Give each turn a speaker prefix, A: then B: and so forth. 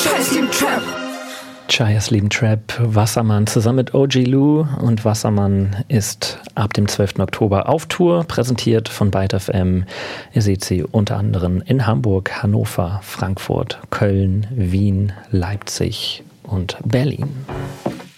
A: Chayas lieben Trap, Wassermann zusammen mit OG Lou, und Wassermann ist ab dem 12. Oktober auf Tour, präsentiert von Byte FM. Ihr seht sie unter anderem in Hamburg, Hannover, Frankfurt, Köln, Wien, Leipzig und Berlin.